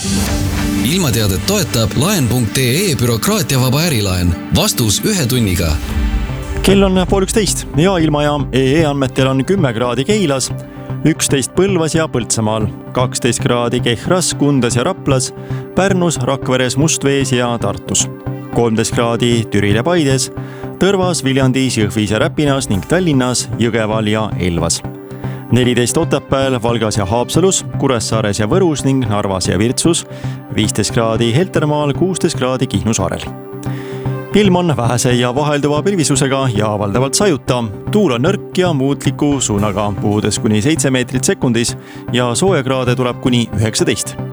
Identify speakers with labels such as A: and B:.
A: Ilmateadet toetab laen.ee bürokraatiavaba ärilaen. Vastus 1 tunniga.
B: Kell on 10:30 ja ilmajaam EE andmetel on 10 kraadi Keilas, 11 Põlvas ja Põltsamaal, 12 kraadi Kehras, Kundas ja Raplas, Pärnus, Rakveres, Mustvees ja Tartus, 13 kraadi Türil ja Paides, Tõrvas, Viljandis, Jõhvis ja Räpinas ning Tallinnas, Jõgeval ja Elvas, 14 Otepääl, Valgas ja Haapsalus, Kuressaares ja Võrus ning Narvas ja Virtsus, 15 kraadi Heltermaal, 16 kraadi Kihnu saarel. Ilm on vähese ja vahelduva pilvisusega ja valdavalt sajuta. Tuul on nõrk ja muutliku suunaga, puhudes kuni 7 meetrit sekundis ja soojakraade tuleb kuni 19.